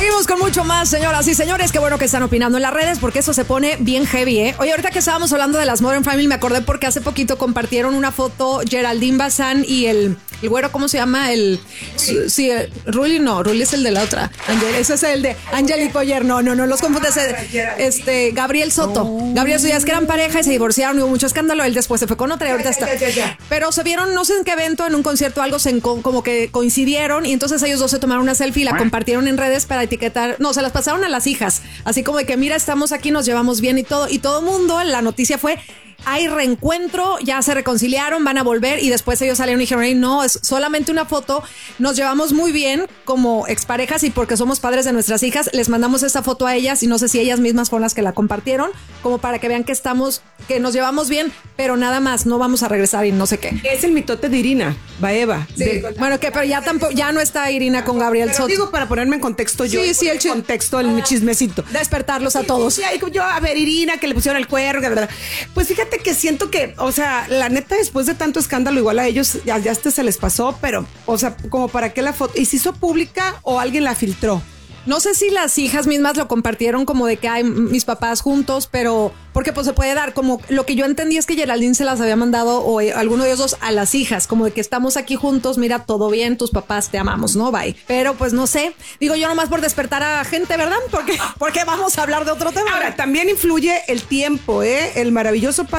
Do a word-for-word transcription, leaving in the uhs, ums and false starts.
Seguimos con mucho más, señoras y señores. Qué bueno que están opinando en las redes porque eso se pone bien heavy, ¿eh? Oye, ahorita que estábamos hablando de las Modern Family me acordé porque hace poquito compartieron una foto Geraldine Bazán y el, el güero, ¿cómo se llama? El, sí, el, Ruli no, Ruli es el de la otra. Angel, ese es el de Angelique Boyer. No, no, no, los confundes. Este, Gabriel Soto. Gabriel Soto, ya es que eran pareja y se divorciaron, hubo mucho escándalo. Él después se fue con otra y ahorita está. Pero se vieron, no sé en qué evento, en un concierto, algo se como que coincidieron y entonces ellos dos se tomaron una selfie y la compartieron en redes para etiquetar, no, se las pasaron a las hijas, así como de que mira, estamos aquí, nos llevamos bien y todo, y todo mundo, la noticia fue, hay reencuentro, ya se reconciliaron, van a volver y después ellos salieron y dijeron, hey, no, es solamente una foto, nos llevamos muy bien como exparejas y porque somos padres de nuestras hijas, les mandamos esta foto a ellas y no sé si ellas mismas fueron las que la compartieron, como para que vean que estamos, que nos llevamos bien, pero nada más, no vamos a regresar y no sé qué. Es el mitote de Irina Baeva. Sí. De, bueno, que pero ya tampoco, ya no está Irina con Gabriel pero Soto. Digo para ponerme en contexto yo. Sí, sí, el ch- contexto, el chismecito. Despertarlos a todos. Sí, sí, yo, a ver, Irina, que le pusieron el cuerno, que verdad. Pues fíjate que siento que, o sea, la neta, después de tanto escándalo, igual a ellos ya, ya hasta se les pasó, pero, o sea, como para qué la foto, ¿y se hizo pública o alguien la filtró? No sé si las hijas mismas lo compartieron como de que hay mis papás juntos, pero porque pues se puede dar, como lo que yo entendí es que Geraldine se las había mandado o eh, alguno de ellos dos a las hijas, como de que estamos aquí juntos, mira, todo bien, tus papás te amamos, ¿no? Bye. Pero pues no sé, digo yo nomás por despertar a gente, ¿verdad? Porque, porque vamos a hablar de otro tema. Ahora, también influye el tiempo, ¿eh? El maravilloso paso